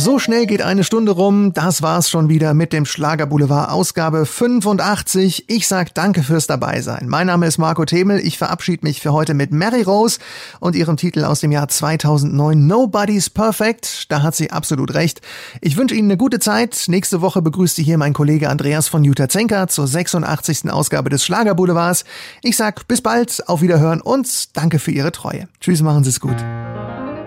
So schnell geht eine Stunde rum. Das war's schon wieder mit dem Schlagerboulevard Ausgabe 85. Ich sag danke fürs Dabeisein. Mein Name ist Marco Themel. Ich verabschiede mich für heute mit Mary Rose und ihrem Titel aus dem Jahr 2009 Nobody's Perfect. Da hat sie absolut recht. Ich wünsche Ihnen eine gute Zeit. Nächste Woche begrüßt Sie hier mein Kollege Andreas von Jutta Zenker zur 86. Ausgabe des Schlagerboulevards. Ich sag bis bald, auf Wiederhören und danke für Ihre Treue. Tschüss, machen Sie es gut.